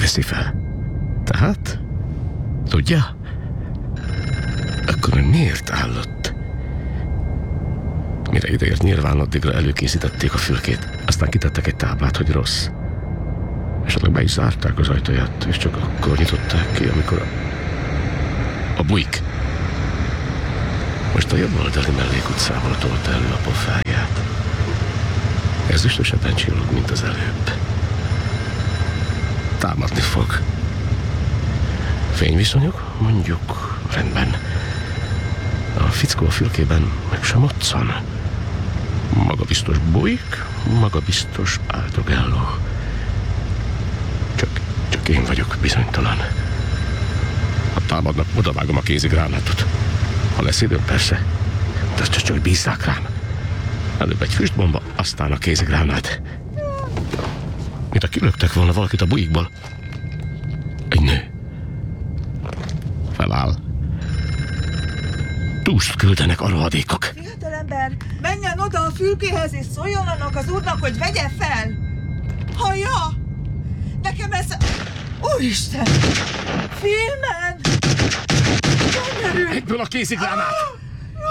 veszi fel. Tehát? Tudja? Akkor miért állott? Mire ideért, nyilván addigra előkészítették a fülkét. Aztán kitettek egy táblát, hogy rossz. Esetleg be is zárták az ajtaját, és csak akkor nyitották ki, amikor a bujk most a jobb oldali mellékutcából tolta elő a pofáját. Ez üstösebben csillog, mint az előbb. Támadni fog. Fényviszonyok? Mondjuk rendben. A fickó a fülkében meg sem otszan. Magabiztos bujk, magabiztos áldogáló. Csak én vagyok bizonytalan. Ha támadnak, odavágom a kézigránátot. Ha lesz időm, persze. De csak bízzák rám. Előbb egy füstbomba, aztán a kézigránát. Mint ha kilöktek volna valakit a bujikból. Egy nő. Feláll. Túszt küldenek a rohadékok. Fiatalember, menjen oda a fülkéhez és szóljon annak az úrnak, hogy vegye fel! Hallja? Nekem ez... Úristen! Filmen! Egyből a kézigrámát!